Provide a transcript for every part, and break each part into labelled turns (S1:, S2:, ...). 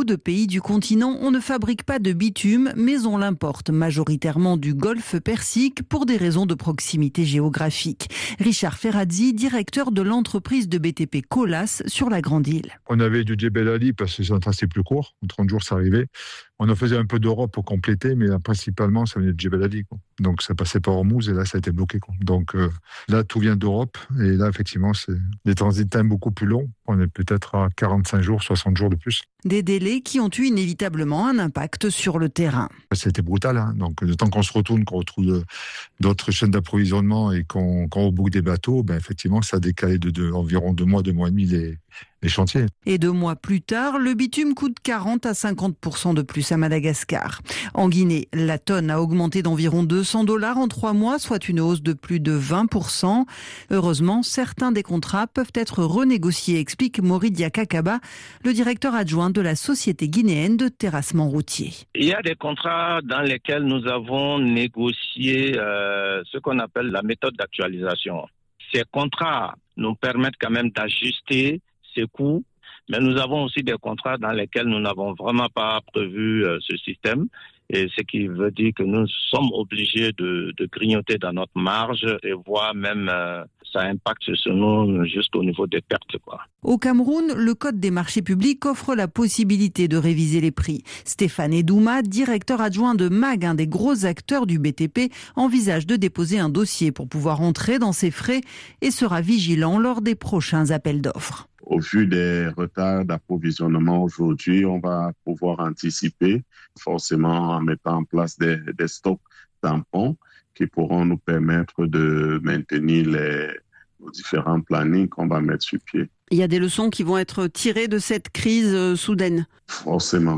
S1: beaucoup de pays du continent, on ne fabrique pas de bitume, mais on l'importe majoritairement du golfe Persique pour des raisons de proximité géographique. Richard Ferrazzi, directeur de l'entreprise de BTP Colas sur la Grande Île.
S2: On avait du Djebel Ali parce que c'est plus court, en 30 jours ça arrivait. On en faisait un peu d'Europe pour compléter, mais là, principalement ça venait de Djebel Ali. Donc ça passait par Hormuz et là ça a été bloqué. Donc là tout vient d'Europe et là effectivement c'est des transit times beaucoup plus longs. On est peut-être à 45 jours, 60 jours de plus.
S1: Des délais qui ont eu inévitablement un impact sur le terrain.
S2: C'était brutal, hein. Donc le temps qu'on se retourne, qu'on retrouve d'autres chaînes d'approvisionnement et qu'on reboucle des bateaux, effectivement ça a décalé environ 2 mois et demi les chantiers.
S1: Et 2 mois plus tard, le bitume coûte 40 à 50% de plus à Madagascar. En Guinée, la tonne a augmenté d'environ $200 en 3 mois, soit une hausse de plus de 20%. Heureusement, certains des contrats peuvent être renégociés, explique Moridia Kakaba, le directeur adjoint de la Société guinéenne de terrassement routier.
S3: Il y a des contrats dans lesquels nous avons négocié ce qu'on appelle la méthode d'actualisation. Ces contrats nous permettent quand même d'ajuster ces coûts, mais nous avons aussi des contrats dans lesquels nous n'avons vraiment pas prévu ce système, et ce qui veut dire que nous sommes obligés de grignoter dans notre marge et voire même ça impacte sur nous jusqu'au niveau des pertes,
S1: Au Cameroun, le Code des marchés publics offre la possibilité de réviser les prix. Stéphane Edouma, directeur adjoint de MAG, un des gros acteurs du BTP, envisage de déposer un dossier pour pouvoir entrer dans ses frais et sera vigilant lors des prochains appels d'offres.
S4: Au vu des retards d'approvisionnement aujourd'hui, on va pouvoir anticiper, forcément en mettant en place des stocks tampons qui pourront nous permettre de maintenir nos différents plannings qu'on va mettre sur pied.
S1: Il y a des leçons qui vont être tirées de cette crise soudaine.
S4: Forcément.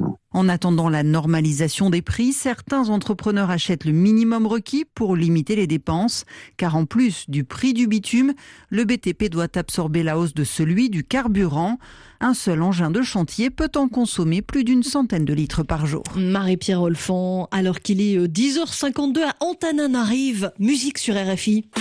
S1: En attendant la normalisation des prix, certains entrepreneurs achètent le minimum requis pour limiter les dépenses, car en plus du prix du bitume, le BTP doit absorber la hausse de celui du carburant. Un seul engin de chantier peut en consommer plus d'une centaine de litres par jour.
S5: Marie-Pierre Olfan, alors qu'il est 10h52 à Antananarive, musique sur RFI.